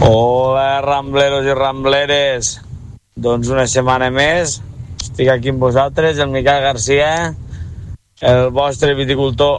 Hola, rambleros i rambleres. Doncs una setmana més estic aquí amb vosaltres, el Miquel Garcia, el vostre viticultor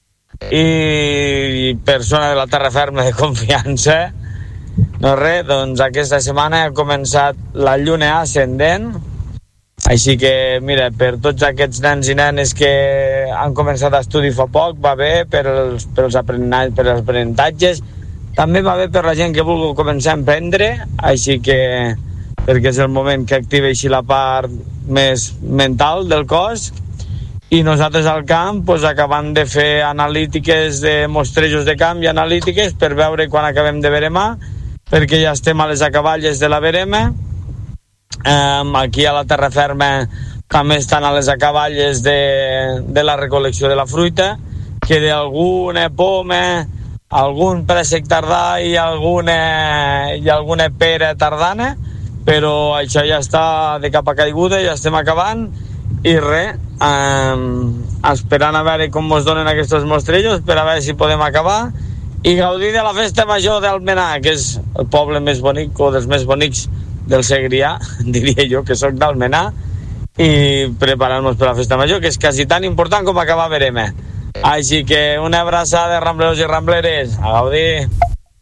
i persona de la terra ferma de confiança. No res, doncs aquesta setmana ha començat la lluna ascendent, així que mira, per tots aquests nens i nenes que han començat a estudi fa poc va bé per els aprenentatges, també va bé per la gent que vulgui començar a emprendre, així que perquè és el moment que activeixi la part més mental del cos. I nosaltres al camp acabant de fer analítiques de mostrejos de camp i analítiques per veure quan acabem de veremar, perquè ja estem a les acaballes de la verema. Aquí a la terra ferma també estan a les acaballes de la recol·lecció de la fruita, que d'alguna poma, algun préssec tardà i alguna pera tardana, però això ja està de capa caiguda, ja estem acabant i res, esperant a veure com ens donen aquests mostrellos per a veure si podem acabar i gaudir de la festa major d'Almenar, que és el poble més bonic o dels més bonics del Segrià, diria jo que soc d'Almenar, i preparar-nos per la festa major, que és quasi tan important com acabar verema. Així que una abraçada, rambleros i rambleres, a gaudir.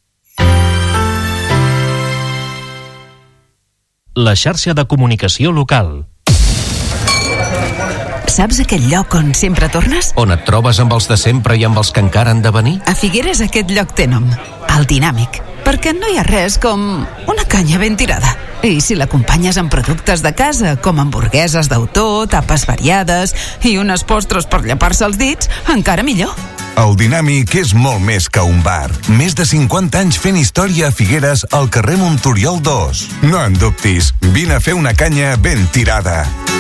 La xarxa de comunicació local. Saps aquell lloc on sempre tornes? On et trobes amb els de sempre i amb els que encara han de venir? A Figueres aquest lloc té nom, el Dinàmic, perquè no hi ha res com una canya ben tirada. I si l'acompanyes amb productes de casa, com hamburgueses d'autor, tapes variades i unes postres per llepar-se els dits, encara millor. El Dinàmic és molt més que un bar. Més de 50 anys fent història a Figueres al carrer Montoriol 2. No en dubtis, vine a fer una canya ben tirada.